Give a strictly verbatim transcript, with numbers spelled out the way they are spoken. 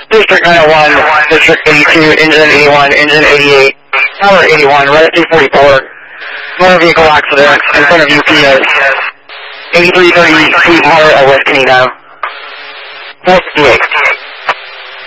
District nine oh one, District eighty-two, Engine eighty-one, Engine eighty-eight, Tower eighty-one, right at two forty-four. Motor vehicle accident in front of U P S. eighty-three thirty feet north of West Canino. four fifty-eight.